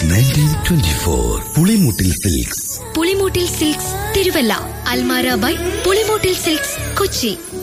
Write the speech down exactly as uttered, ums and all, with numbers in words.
Nineteen twenty four Pulimoottil silks. Pulimoottil silks Thiruvalla. Almara by Pulimoottil silks Kochi.